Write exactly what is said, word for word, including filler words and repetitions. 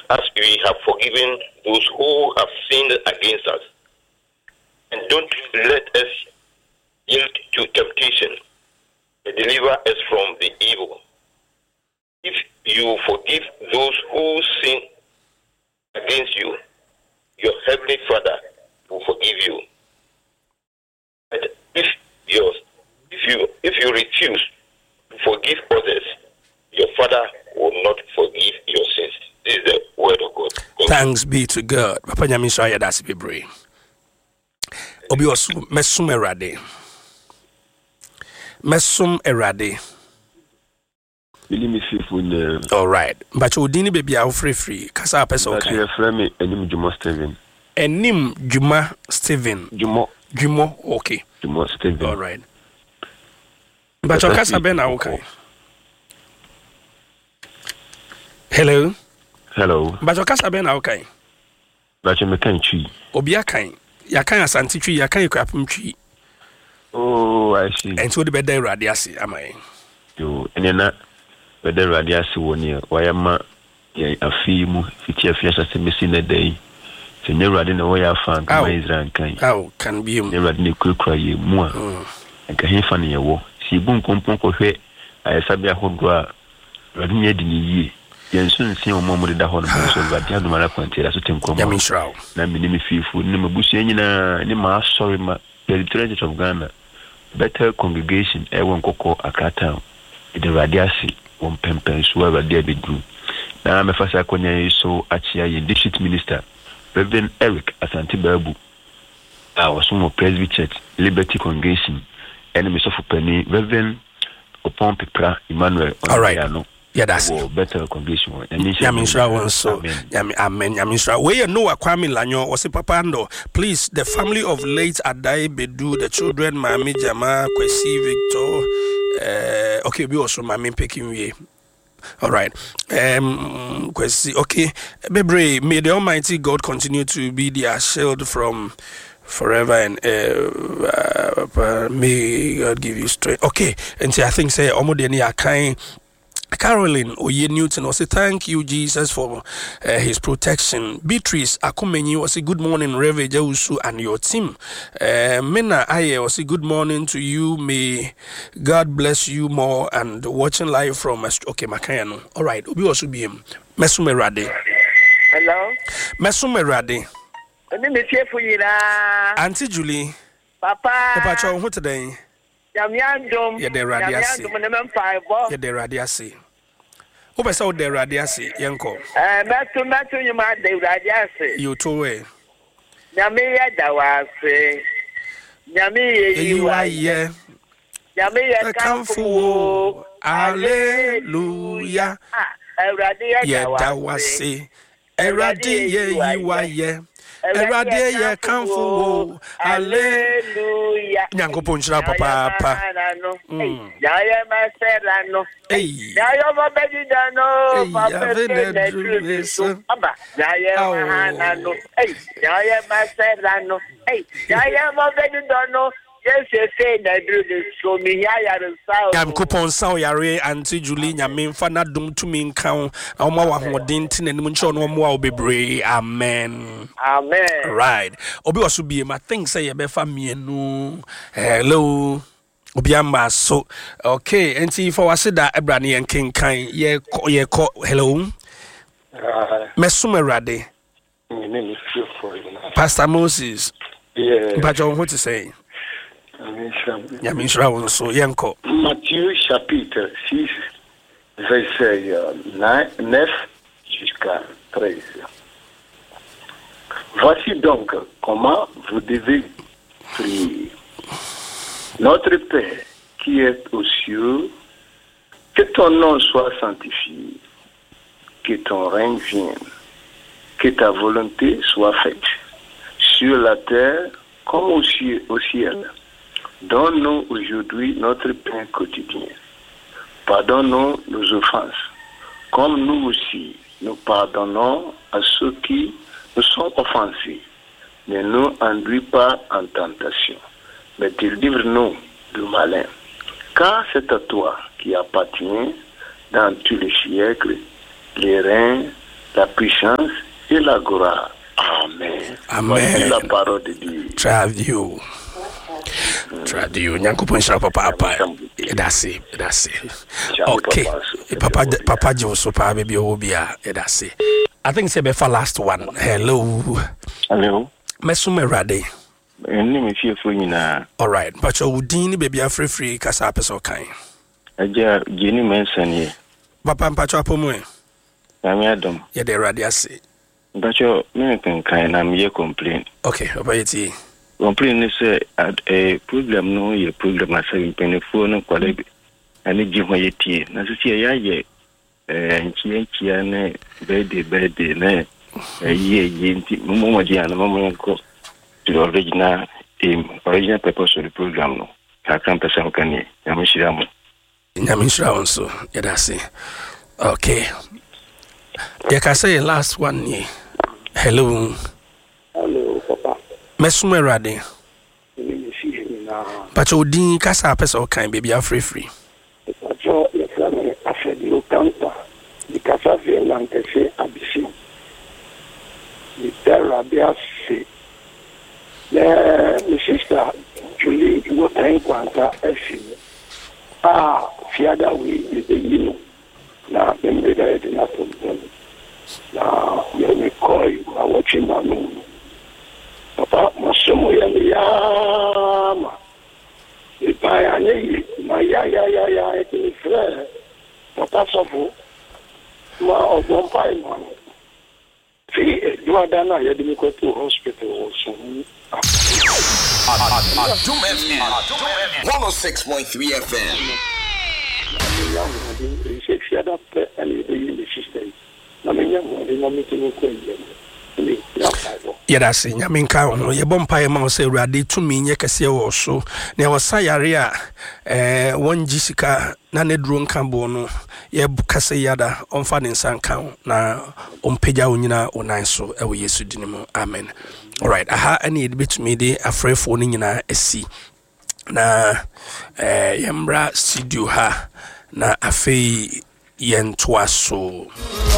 as we have forgiven those who have sinned against us. And don't let us yield to temptation, and deliver us from the evil. If you forgive those who sin against you, your heavenly Father will forgive you. But if you if you if you refuse to forgive others, your Father will not forgive your sins. This is the word of God. Thank Thanks be to God. Papa Nyamisha ya dasi bebre. Obi osu mesum erade. Mesum erade. All right. But you didn't be a free free. Kasa person. Okay. Your friend, Enim Juma Steven. Enim Juma Steven. Jumo. Jumo. Okay. Jumo Steven. All right. But you kasa ben okay. Hello. Hello. But you kasa ben okay. But you mekan chi. Obi akan. Ya kan asanti chi, ya kan ikwapum chi. Oh, I see. And so the better radiasi am I. Yo, enena better radiasi woni wayama ya afimu fiti afiasa semesi na dai. Se ne radi na waya fan ka Israel kan. Aw, kan bi mu. Ne radi ne kukura ye mu a. Nka hefa ne ye wo. Si bu nkompon ko hwe ayasabe ahodo a radi ne di ni yie. Yensun sin o momo da ho no so radi adu mara kwantira so tenkom. Ya minshraw. Na mi ni mi fifu ni mabusu nyina ni ma sorry ma the Church of Ghana Better Congregation Ewan Koko Akata the Radiasi one pempen so Radia Bedru. Now I'm a fast akonya so achia ye district minister Reverend Eric Asante Babu. I was from Presby Church Liberty Congregation enemy of Penny Reverend Opon Pepra Emmanuel. All right. Yeah, that's it. Better Congregation. Yamisra one so. Amen. Yamisra. Where you know Kwame Lanyo was a papando. Please, the family of late Adai Bedu, the children, Mami Jama, Kwesi Victor. Uh, okay, we also Mami Peking we. All right. Um, Kwesi. Okay, Bebre. May the Almighty God continue to be their shield from forever and uh, uh, may God give you strength. Okay, and see, I think say Omodeni Akai. Caroline Oye Newton was a thank you, Jesus, for uh, his protection. Beatrice Akumenyi was a good morning, Reverend Jausu and your team. Uh, Mena Aye was a good morning to you. May God bless you more and watching live from okay, Makayano. All right, Obi also be him. Mesume Rade. Hello. Mesume Rade. Auntie Julie. Papa. Papa Chow, what today? Yamiandum. Yeah, the radiasi. Yeah, the radiasi. Who was out there radiasi, Yanko? Uh, Matthew, Matthew, you might the radiasi. You two way. Yamia Dawasi. Yami, you are ye. Yami, come for. Alleluia. Yeah, Dawasi. Eradi, ye, you are ye. Eradi, ye, come for. Alleluia. Nyango Punchra Papa. Yaya Maserano. Yaya Mabedano. Papa. Yaya Mahanano. Yaya Maserano. Yaya Mabedano. Yes, yes, say that do so me yaya south. Yam coupon saw yare Auntie Julie Yamin Fana dum to me count. Oma Wadintin and Munchon no more be brave. Amen. Amen. Right. Obi was to be my thing say a befa me no. Hello. Obiamba so okay. And see for us that Ebrani and King kind ye ye call hello. Mesume Rade. Pastor Moses. Yeah. But John what to say? Yamisra so yanko. Matthieu chapitre six verset neuf jusqu'à treize. Voici donc comment vous devez prier. Notre Père qui est aux cieux, que ton nom soit sanctifié, que ton règne vienne, que ta volonté soit faite sur la terre comme au ciel. Donne-nous aujourd'hui notre pain quotidien. Pardonne-nous nos offenses, comme nous aussi nous pardonnons à ceux qui nous sont offensés. Ne nous induis pas en tentation, mais délivre-nous du malin. Car c'est à toi qui appartient dans tous les siècles, les règnes, la puissance et la gloire. Amen. Amen. Voici la parole de Dieu. Tradio. Tradio. Nyankopon shira papa papa. That's it. That's it. Okay. Papa Papa Joso pa baby obia. That's it. I think say for last one. Hello. Hello. Mesume rade. Eni me fie fo nyina. All right. But you udin baby free free kasa peso kan. Aja Jenny Manson ye. Papa mpacho apomu e. Na me adom. Ye de rade ase. Mpacho me kan kan na me complain. Okay, papa yeti. Complain is a problem no ye problem asa penefo no kwale bi. Ani ji ho yetie. Na so tie ya ye eh nchie nchie na birthday birthday na ye ye nti mo mo ji ana mo ko the original aim, original purpose of the program no. Ka kan person kan ye. Ya me shira mo. Nyamishra also, yeah, that's it. Okay. Yeah, can say last one. Yeah. Hello. Hello, Papa. Mesume rade. But you didn't cast up as all kind, baby. I'm free free. But you, you can after the counter. The cafe and cafe abisi. The terror be a say. The sister Julie, what time quanta everything. Ah, fiada we is the you na member that is not from them. Na me call you, I watching my moon. Papa, masomo ya yama. Ipa ya ne ma ya ya ya ya e ni frère. Papa sofo. Ma ogbon pa imo. Fi you are done na ya de me go to hospital also. Adum F M one oh six point three F M. Yeah, that's it. I mean, count your bumpire mouse say, Radi to me, Yakasia also. There was Sayaria, eh, one Jessica, Nane Drone Cambono, Ye Bukasayada, on Fadin San Count, na on Peja Unina or Niso, Ewe Yesu Dinamo. Amen. All right, I ha any bit me de afraid phoning in a sea. Na eh, Yambra Sidu ha, na afe yen twaso.